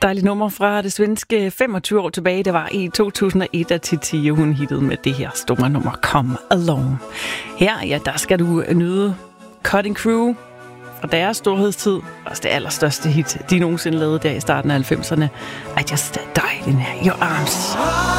Dejligt nummer fra det svenske 25 år tilbage. Det var i 2001, at Titi hun hittede med det her store nummer Come Along. Her, ja, der skal du nyde Cutting Crew fra deres storhedstid. Også det allerstørste hit, de nogensinde lavede der i starten af 90'erne. I Just Died in Your Arms.